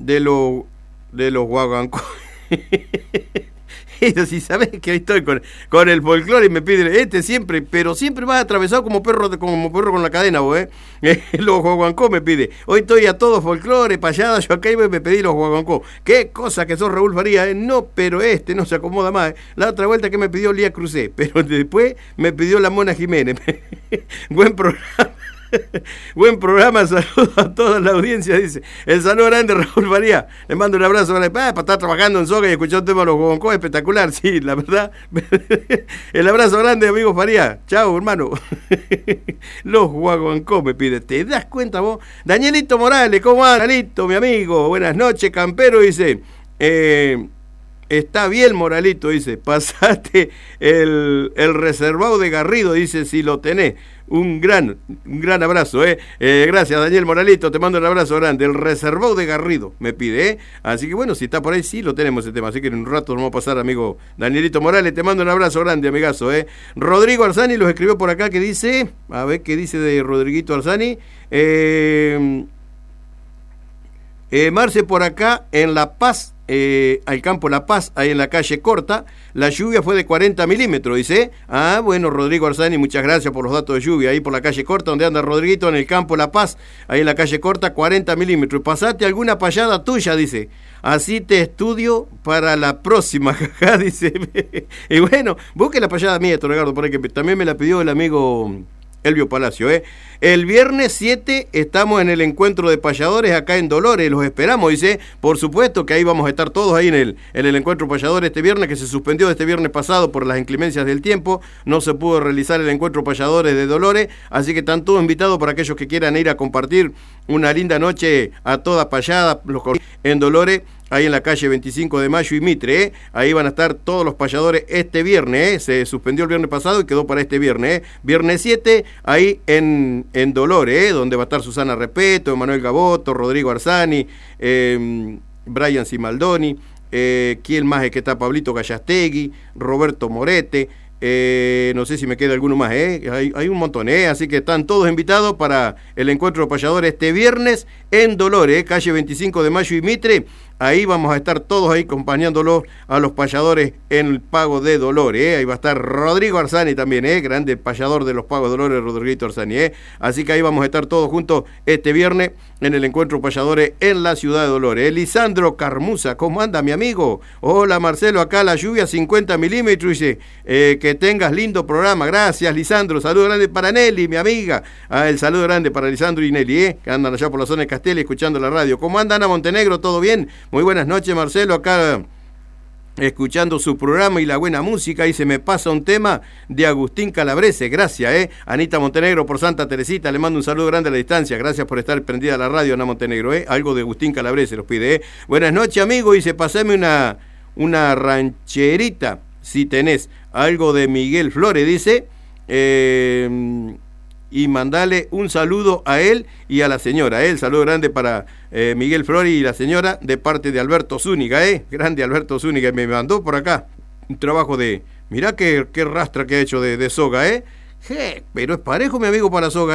de los guaguancó. Eso sí, sabes que ahí estoy con el folclore y me pide, siempre, pero siempre va atravesado como perro con la cadena, vos, los guaguancó me pide. Hoy estoy a todo folclore, payada, yo acá iba y me pedí los guaguancó. Qué cosa que sos, Raúl Faría, no, pero no se acomoda más. La otra vuelta que me pidió Lía Crucé, pero después me pidió la Mona Jiménez. Buen programa. Buen programa, saludos a toda la audiencia, dice. El saludo grande, Raúl Faría. Le mando un abrazo para estar trabajando en Soga y escuchar un tema de los guaguancó, espectacular, sí, la verdad. El abrazo grande, amigo Faría. Chao, hermano. Los guaguancó me pide. ¿Te das cuenta vos? Danielito Morales, ¿cómo anda? Danielito, mi amigo. Buenas noches, campero, dice. Está bien, Moralito, dice. Pasate el reservado de Garrido, dice, si lo tenés. Un gran abrazo, gracias, Daniel Moralito, te mando un abrazo grande. El reservado de Garrido me pide, así que bueno, si está por ahí, sí lo tenemos ese tema, así que en un rato nos vamos a pasar, amigo Danielito Morales, te mando un abrazo grande, amigazo, Rodrigo Arzani los escribió por acá, que dice, a ver qué dice de Rodriguito Arzani, Marce por acá en La Paz, al campo La Paz, ahí en la calle Corta, la lluvia fue de 40 milímetros, dice. Ah, bueno, Rodrigo Arzani, muchas gracias por los datos de lluvia, ahí por la calle Corta, donde anda Rodriguito, en el campo La Paz, ahí en la calle Corta, 40 milímetros. Pasate alguna payada tuya, dice. Así te estudio para la próxima, jaja, dice. Y bueno, busque la payada mía, Torregardo, por ahí, que también me la pidió el amigo Elvio Palacio, El viernes 7 estamos en el encuentro de payadores acá en Dolores, los esperamos, dice. Por supuesto que ahí vamos a estar todos ahí en el encuentro payadores este viernes, que se suspendió este viernes pasado por las inclemencias del tiempo, no se pudo realizar el encuentro payadores de Dolores, así que están todos invitados para aquellos que quieran ir a compartir una linda noche a toda payada, en Dolores, ahí en la calle 25 de Mayo y Mitre, ahí van a estar todos los payadores este viernes, se suspendió el viernes pasado y quedó para este viernes, viernes 7, ahí en Dolores, donde va a estar Susana Repeto, Emanuel Gaboto, Rodrigo Arzani, Brian Simaldoni, ¿quién más es que está? Pablito Gallastegui, Roberto Morete, no sé si me queda alguno más, hay un montón, así que están todos invitados para el encuentro de payadores este viernes en Dolores, calle 25 de Mayo y Mitre. Ahí vamos a estar todos ahí acompañándolos a los payadores en el Pago de Dolores, ahí va a estar Rodrigo Arzani también, grande payador de los Pagos de Dolores, Rodriguito Arzani, así que ahí vamos a estar todos juntos este viernes en el encuentro payadores en la ciudad de Dolores. Lisandro Carmuza, ¿cómo anda, mi amigo? Hola, Marcelo, acá la lluvia 50 milímetros, dice, que tengas lindo programa, gracias, Lisandro. Saludo grande para Nelly, mi amiga, el saludo grande para Lisandro y Nelly, que andan allá por la zona de Castel escuchando la radio. ¿Cómo anda, Ana Montenegro? ¿Todo bien? Muy buenas noches, Marcelo, acá escuchando su programa y la buena música, y se me pasa un tema de Agustín Calabrese, gracias, Anita Montenegro por Santa Teresita, le mando un saludo grande a la distancia, gracias por estar prendida a la radio, Ana Montenegro, algo de Agustín Calabrese los pide, Buenas noches, amigo, dice, pasame una rancherita, si tenés, algo de Miguel Flores, dice, y mandale un saludo a él y a la señora, el saludo grande para Miguel Flori y la señora de parte de Alberto Zúñiga, grande Alberto Zúñiga, me mandó por acá un trabajo de, mirá qué rastra que ha hecho de soga, pero es parejo, mi amigo, para soga,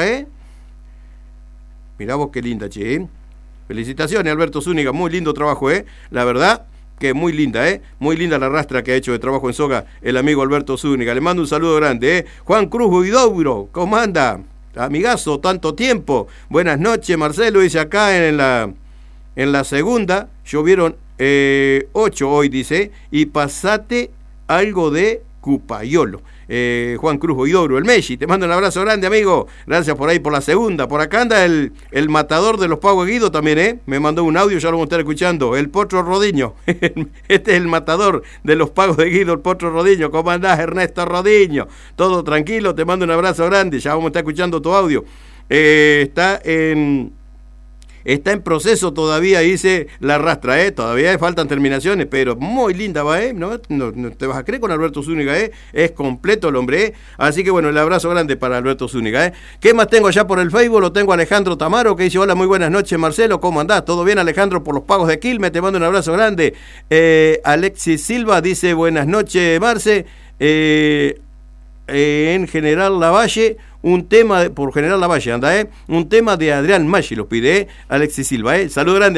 mirá vos qué linda, felicitaciones, Alberto Zúñiga, muy lindo trabajo, la verdad que muy linda, muy linda la rastra que ha hecho de trabajo en soga el amigo Alberto Zúñiga. Le mando un saludo grande, Juan Cruz Huidobro, ¿cómo anda? Amigazo, tanto tiempo. Buenas noches, Marcelo, dice acá en la segunda, llovieron 8 hoy, dice, y pasate algo de Cupayolo. Juan Cruz Huidobro, el Messi, te mando un abrazo grande, amigo, gracias por ahí por la segunda. Por acá anda el matador de los Pagos de Guido también, me mandó un audio, ya lo vamos a estar escuchando, el Potro Rodiño. Este es el matador de los Pagos de Guido, el Potro Rodiño. ¿Cómo andás, Ernesto Rodiño? Todo tranquilo, te mando un abrazo grande, ya vamos a estar escuchando tu audio. Está en proceso todavía, dice la rastra, todavía faltan terminaciones, pero muy linda va, no te vas a creer con Alberto Zúñiga, es completo el hombre, así que bueno, el abrazo grande para Alberto Zúñiga, ¿Qué más tengo allá por el Facebook? Lo tengo a Alejandro Tamaro, que dice, hola, muy buenas noches, Marcelo, ¿cómo andás? ¿Todo bien, Alejandro, por los Pagos de Quilmes? Te mando un abrazo grande. Alexis Silva dice, buenas noches, Marce, en General Lavalle, un tema por General Lavalle, anda, un tema de Adrián Maggi, lo pide, Alexis Silva, saludo grande.